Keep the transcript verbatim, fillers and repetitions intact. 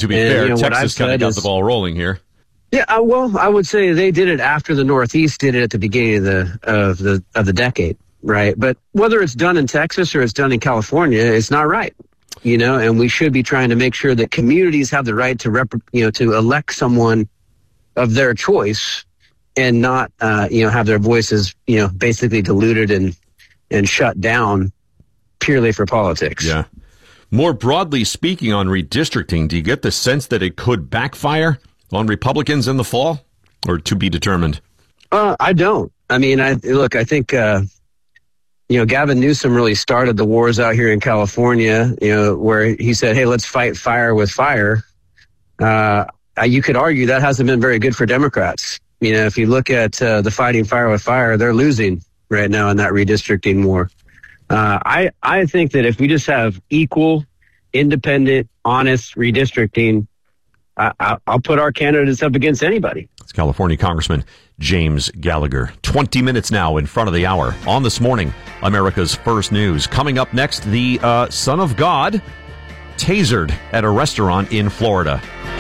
to be and, fair, you know, Texas kind of got is, the ball rolling here. Yeah, uh, well, I would say they did it after the Northeast did it at the beginning of the of the of the decade, right? But whether it's done in Texas or it's done in California, it's not right, you know. And we should be trying to make sure that communities have the right to rep, you know, to elect someone of their choice, and not, uh, you know, have their voices, you know, basically diluted and and shut down purely for politics. Yeah. More broadly speaking on redistricting, do you get the sense that it could backfire on Republicans in the fall, or to be determined? Uh, I don't. I mean, I look, I think, uh, you know, Gavin Newsom really started the wars out here in California, you know, where he said, hey, let's fight fire with fire. Uh, you could argue that hasn't been very good for Democrats. You know, if you look at uh, the fighting fire with fire, they're losing right now in that redistricting war. Uh, I, I think that if we just have equal, independent, honest redistricting, I, I'll put our candidates up against anybody. It's California Congressman James Gallagher. twenty minutes now in front of the hour on This Morning, America's First News. Coming up next, the uh, Son of God tasered at a restaurant in Florida.